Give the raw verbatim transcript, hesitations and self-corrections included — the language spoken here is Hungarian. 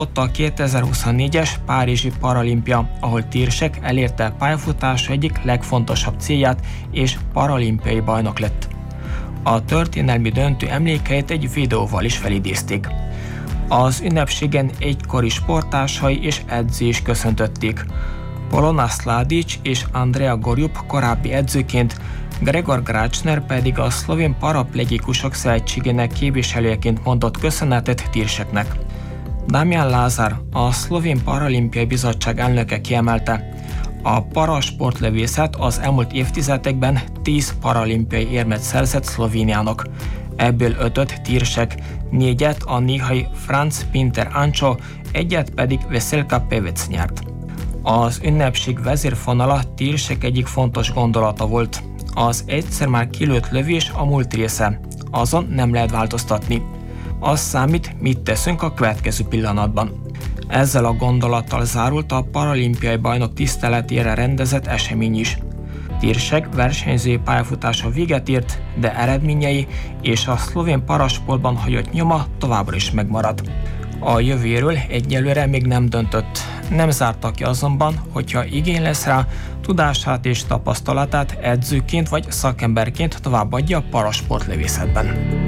Ott a kétezer-huszonnégyes Párizsi Paralimpia, ahol Tirsek elérte pályafutása egyik legfontosabb célját, és paralimpiai bajnok lett. A történelmi döntő emlékeit egy videóval is felidézték. Az ünnepségen egykori sporttársai és edző is köszöntötték. Polona Sladic és Andrea Gorjup korábbi edzőként, Gregor Gračner pedig a Szlovén Paraplegikusok Szövetségének képviselőjeként mondott köszönetet Tirseknek. Damian Lázár, a Szlovén Paralimpiai Bizottság elnöke kiemelte, a parasportlövészet az elmúlt évtizedekben tíz paralimpiai érmet szerzett Szlovéniának. Ebből ötöt Tirsek, négyet a néhai Franz Pinter Ancsó, egyet pedig Veselka Pevec nyert. Az ünnepség vezérfonala Tirsek egyik fontos gondolata volt. Az egyszer már kilőtt lövés a múlt része, azon nem lehet változtatni. Az számít, mit teszünk a következő pillanatban. Ezzel a gondolattal zárult a paralimpiai bajnok tiszteletére rendezett esemény is. Tirsek versenyzői pályafutása véget ért, de eredményei és a szlovén parasportban hagyott nyoma továbbra is megmarad. A jövőről egyelőre még nem döntött. Nem zárta ki azonban, hogyha igény lesz rá, tudását és tapasztalatát edzőként vagy szakemberként továbbadja a parasportlövészetben.